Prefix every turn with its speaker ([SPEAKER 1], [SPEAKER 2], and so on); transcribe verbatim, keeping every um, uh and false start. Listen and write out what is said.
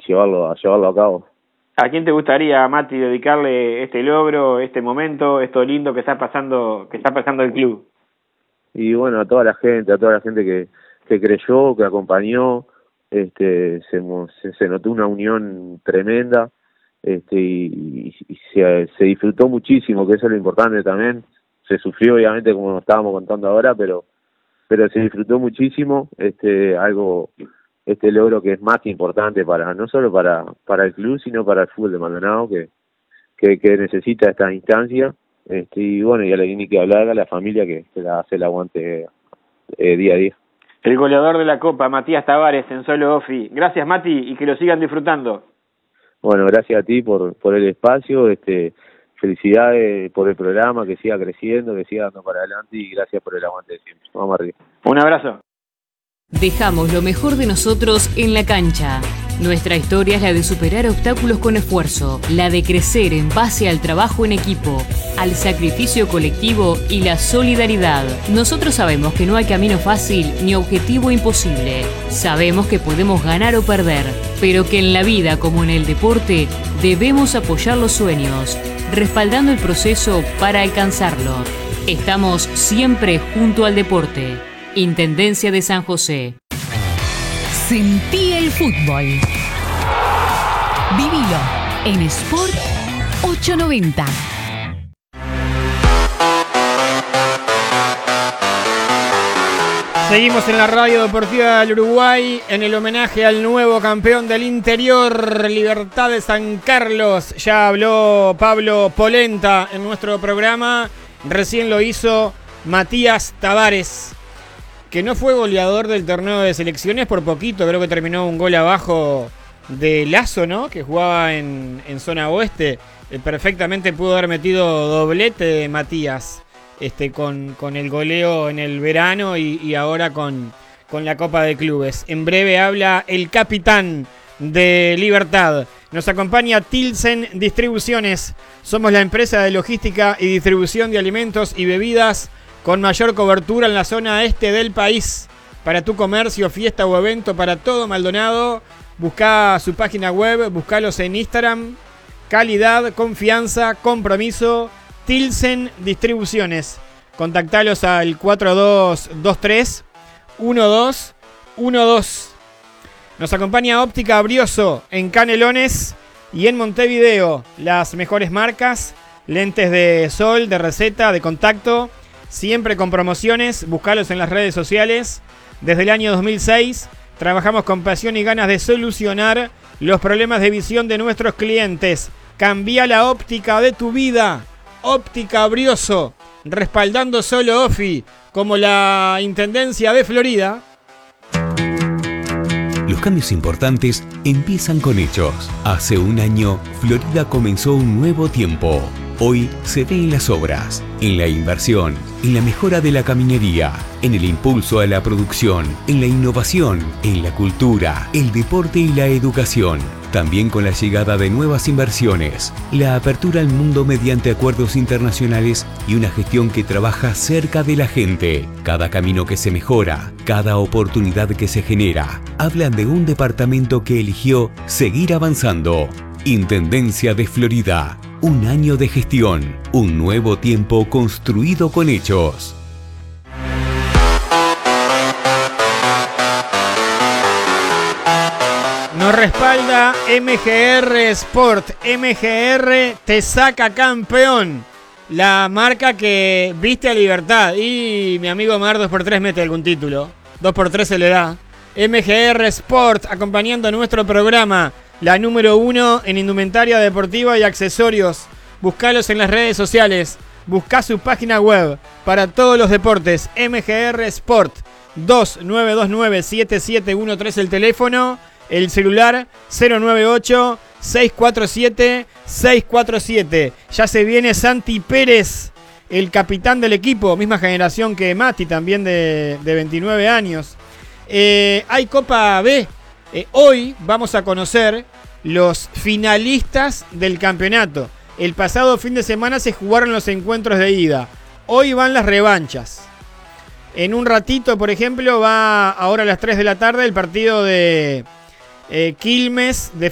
[SPEAKER 1] llevarlo, a llevarlo a cabo.
[SPEAKER 2] ¿A quién te gustaría, Mati, dedicarle este logro, este momento, esto lindo que está pasando, que está pasando el club?
[SPEAKER 1] Y bueno, a toda la gente, a toda la gente que, que creyó, que acompañó, este, se, se, se notó una unión tremenda, este, y, y se, se disfrutó muchísimo, que eso es lo importante también. Se sufrió, obviamente, como estábamos contando ahora, pero, pero se disfrutó muchísimo, este, algo, este logro que es más que importante para, no solo para, para el club, sino para el fútbol de Maldonado, que, que, que necesita esta instancia. Este, y bueno, ya le tiene que hablar a la familia que se la hace el aguante eh, día a día.
[SPEAKER 2] El goleador de la Copa, Matías Tavares, en Solo Ofi. Gracias, Mati, y que lo sigan disfrutando.
[SPEAKER 1] Bueno, gracias a ti por, por el espacio, este, felicidades por el programa, que siga creciendo, que siga dando para adelante, y gracias por el aguante de siempre. Vamos arriba.
[SPEAKER 2] Un abrazo.
[SPEAKER 3] Dejamos lo mejor de nosotros en la cancha. Nuestra historia es la de superar obstáculos con esfuerzo, la de crecer en base al trabajo en equipo, al sacrificio colectivo y la solidaridad. Nosotros sabemos que no hay camino fácil ni objetivo imposible. Sabemos que podemos ganar o perder, pero que en la vida como en el deporte debemos apoyar los sueños, respaldando el proceso para alcanzarlo. Estamos siempre junto al deporte. Intendencia de San José.
[SPEAKER 4] Sentí el fútbol. Vivilo en Sport ochocientos noventa.
[SPEAKER 5] Seguimos en la radio deportiva del Uruguay en el homenaje al nuevo campeón del interior, Libertad de San Carlos. Ya habló Pablo Polenta en nuestro programa. Recién lo hizo Matías Tavares, que no fue goleador del torneo de selecciones por poquito, creo que terminó un gol abajo de Lazo, ¿no? Que jugaba en, en zona oeste. Eh, perfectamente pudo haber metido doblete de Matías este, con, con el goleo en el verano y, y ahora con, con la Copa de Clubes. En breve habla el capitán de Libertad. Nos acompaña Tilsen Distribuciones. Somos la empresa de logística y distribución de alimentos y bebidas con mayor cobertura en la zona este del país. Para tu comercio, fiesta o evento, para todo Maldonado, busca su página web, buscalos en Instagram. Calidad, confianza, compromiso, Tilsen Distribuciones. Contactalos al cuatro dos dos tres uno dos uno dos. Nos acompaña Óptica Brioso en Canelones y en Montevideo. Las mejores marcas, lentes de sol, de receta, de contacto, siempre con promociones. Buscalos en las redes sociales. Desde el año dos mil seis trabajamos con pasión y ganas de solucionar los problemas de visión de nuestros clientes. Cambia la óptica de tu vida. Óptica Brioso, respaldando Solo Ofi, como la Intendencia de Florida.
[SPEAKER 6] Los cambios importantes empiezan con hechos. Hace un año, Florida comenzó un nuevo tiempo. Hoy se ve en las obras, en la inversión, en la mejora de la caminería, en el impulso a la producción, en la innovación, en la cultura, el deporte y la educación. También con la llegada de nuevas inversiones, la apertura al mundo mediante acuerdos internacionales y una gestión que trabaja cerca de la gente. Cada camino que se mejora, cada oportunidad que se genera, hablan de un departamento que eligió seguir avanzando. Intendencia de Florida. Un año de gestión, un nuevo tiempo construido con hechos.
[SPEAKER 5] Nos respalda M G R Sport. M G R te saca campeón. La marca que viste a Libertad. Y mi amigo Mar dos por tres mete algún título. dos por tres se le da. M G R Sport acompañando nuestro programa. La número uno en indumentaria deportiva y accesorios. Buscalos en las redes sociales. Buscá su página web para todos los deportes. M G R Sport. dos nueve dos nueve siete siete uno tres el teléfono. El celular cero nueve ocho seis cuatro siete seis cuatro siete. Ya se viene Santi Pérez, el capitán del equipo. Misma generación que Mati, también de, de veintinueve años. Eh, hay Copa B. Eh, hoy vamos a conocer los finalistas del campeonato. El pasado fin de semana se jugaron los encuentros de ida. Hoy van las revanchas. En un ratito, por ejemplo, va ahora a las tres de la tarde el partido de eh, Quilmes de